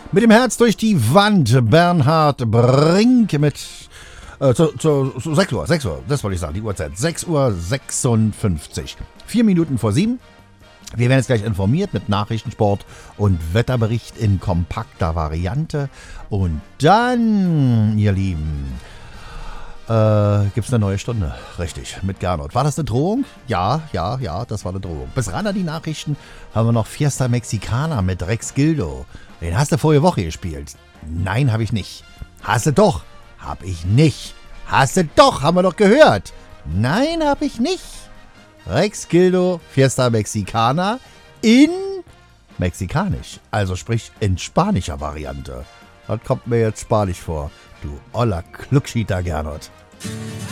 Mit dem Herz durch die Wand, Bernhard Brink mit zu 6 Uhr, das wollte ich sagen, die Uhrzeit, 6:56 Uhr, 4 Minuten vor 7. Wir werden jetzt gleich informiert mit Nachrichtensport und Wetterbericht in kompakter Variante. Und dann, ihr Lieben, gibt's eine neue Stunde. Richtig, mit Gernot. War das eine Drohung? Ja, das war eine Drohung. Bis ran an die Nachrichten haben wir noch Fiesta Mexicana mit Rex Gildo. Den hast du vorige Woche gespielt. Nein, habe ich nicht. Hast du doch. Hab ich nicht. Hast du doch, haben wir doch gehört. Nein, hab ich nicht. Rex Gildo, Fiesta Mexicana in Mexikanisch. Also sprich in spanischer Variante. Das kommt mir jetzt spanisch vor. Du oller Kluckschieter Gernot.